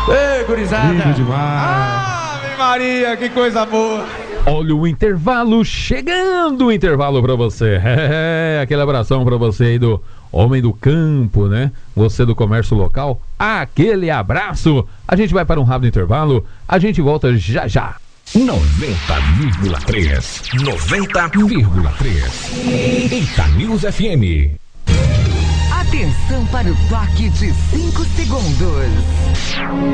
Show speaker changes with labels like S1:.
S1: Ei, gurizada!
S2: Lindo demais!
S1: Ave Maria, que coisa boa!
S3: Olha o intervalo chegando, o intervalo pra você. Aquele abração pra você aí do homem do campo, né? Você do comércio local, aquele abraço. A gente vai para um rápido intervalo, a gente volta já já.
S4: 90,3. 90,3. Eita News FM.
S5: Atenção para o toque de 5 segundos.